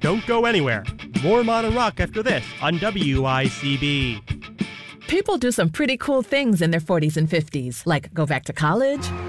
Don't go anywhere. More modern rock after this on WICB. People do some pretty cool things in their 40s and 50s, like go back to college,